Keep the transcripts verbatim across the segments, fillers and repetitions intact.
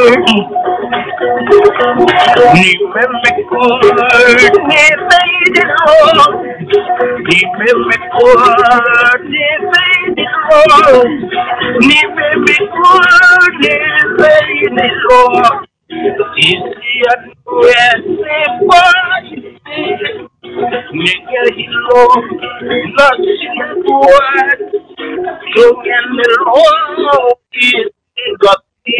Ni me me ni ni me me ni ni me me ni Isi atuese pasi Nigga hilo Nasibuat Dengan lo Gati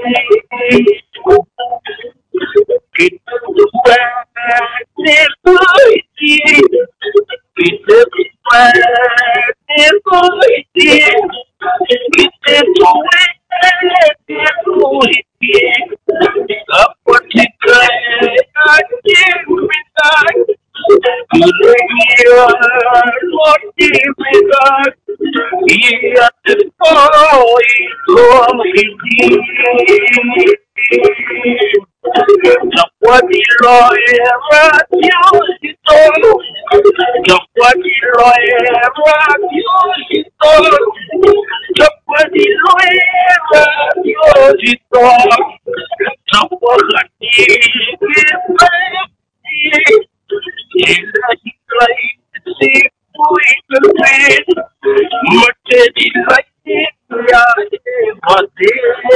Kita buat Nepoiti Kita buat Nepoiti Kita buat Nepoiti Apa jika Adik minat Ia Lodi minat Ia terpoi Lomidi Dapat diloy Radio itu Dapat diloy Radio itu Dapat diloy Radio itu Dapat hati kita Kita hiklai si pui kerbit Mata dilai ya mati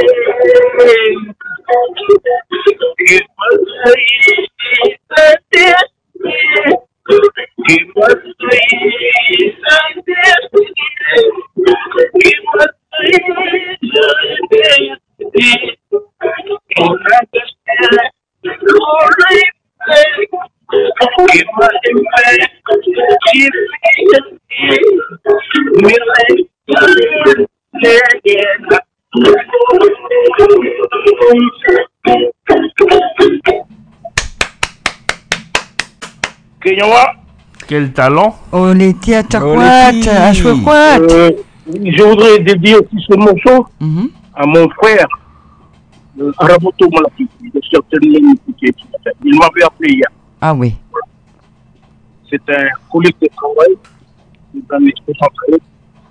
Quel talent! On était à Taquat, à Chouaquat. Euh, je voudrais dédier aussi ce morceau Mm-hmm. à mon frère, euh, Araboto Malaki, de certaines lignes qui il m'avait appelé hier. Ah oui. C'est un collègue de travail dans l'expo centrale.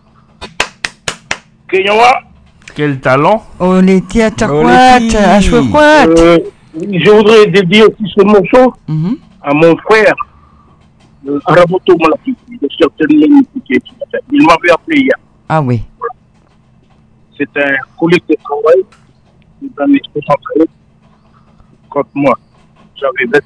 Kenyawa, Quel talent! On était à Taquat, à Chouaquat. euh, je voudrais dédier aussi ce morceau Mm-hmm. à mon frère, euh, Araboto Malaki, de certaines lignes qui il m'avait appelé hier. Ah oui. C'est un collègue de travail dans l'expo centrale. Quand moi, j'avais